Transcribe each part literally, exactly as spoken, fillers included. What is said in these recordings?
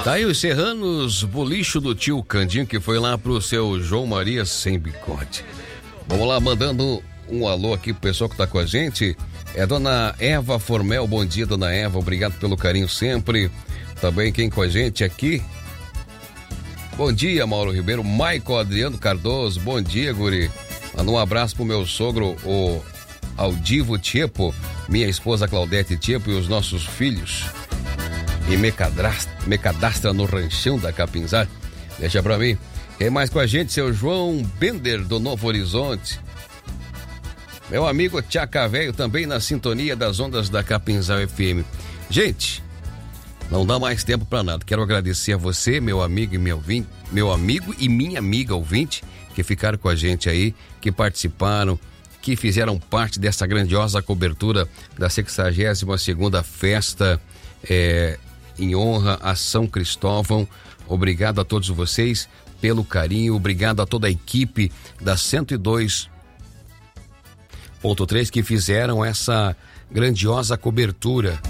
Tá aí os Serranos, bolicho do tio Candinho, que foi lá pro seu João Maria sem bigode. Vamos lá, mandando um alô aqui pro pessoal que tá com a gente. É dona Eva Formel, bom dia, dona Eva, obrigado pelo carinho sempre. Também quem com a gente aqui? Bom dia, Mauro Ribeiro. Maico Adriano Cardoso, bom dia, guri. Manda um abraço pro meu sogro, o Aldivo Tiepo, minha esposa Claudete Tiepo e os nossos filhos. E me cadastra, me cadastra no ranchão da Capinzal. Deixa pra mim. Quem mais com a gente? Seu João Bender, do Novo Horizonte. Meu amigo Tchaca Velho, também na sintonia das ondas da Capinzal F M. Gente, não dá mais tempo pra nada. Quero agradecer a você, meu amigo e meu ouvinte, meu amigo e minha amiga ouvinte, que ficaram com a gente aí, que participaram, que fizeram parte dessa grandiosa cobertura da sexagésima segunda festa é, em honra a São Cristóvão. Obrigado a todos vocês pelo carinho, obrigado a toda a equipe da cento e dois ponto três que fizeram essa grandiosa cobertura.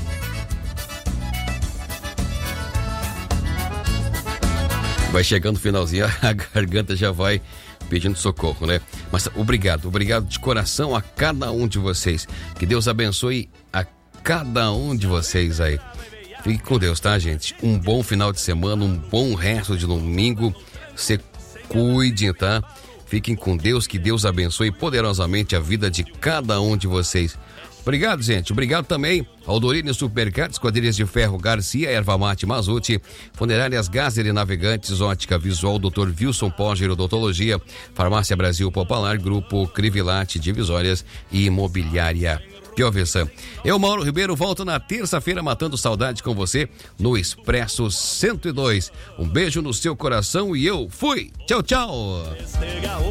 Vai chegando o finalzinho, a garganta já vai pedindo socorro, né? Mas obrigado, obrigado de coração a cada um de vocês. Que Deus abençoe a cada um de vocês aí. Fique com Deus, tá, gente? Um bom final de semana, um bom resto de domingo. Se cuidem, tá? Fiquem com Deus, que Deus abençoe poderosamente a vida de cada um de vocês. Obrigado, gente. Obrigado também ao Dorine Supermercados, Esquadrias de Ferro Garcia, Erva Mate Mazuti, Funerárias Gazer e Navegantes, Ótica Visual, doutor Wilson Pógero, Odontologia, Farmácia Brasil Popular, Grupo Crivilate Divisórias e Imobiliária Piovesan. Eu, Mauro Ribeiro, volto na terça-feira matando saudade com você no Expresso cento e dois. Um beijo no seu coração e eu fui. Tchau, tchau.